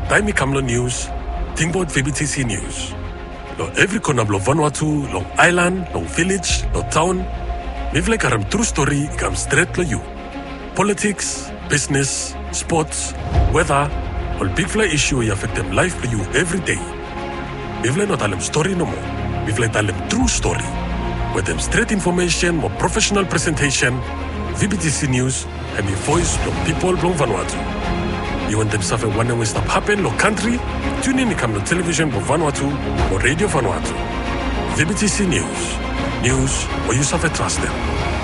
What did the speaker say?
Taimi Kamlo News, Tingbot VBTC News. Lo every corner of Vanuatu, long island, long village, long town. Mivle karam true story comes straight to you. Politics, business, sports, weather, all big fly issue you affect them life to you every day. Mivle not tell them story no more. Mivle tell them true story. With them straight information, more professional presentation, VBTC News, and the voice from people from Vanuatu. You want them suffer one and stop happen lo country? Tune in to come to television for Vanuatu or radio Vanuatu. VBTC News. News where you suffer trust them.